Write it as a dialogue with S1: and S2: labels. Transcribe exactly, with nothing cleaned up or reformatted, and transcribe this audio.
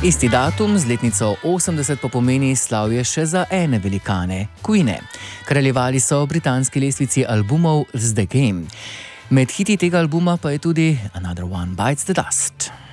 S1: Isti datum z letnico osemdeset pa pomeni slavje še za ene velikane, Queene. Kraljevali so v britanski lestvici albumov The Game. Med hiti tega albuma pa je tudi Another One Bites the Dust.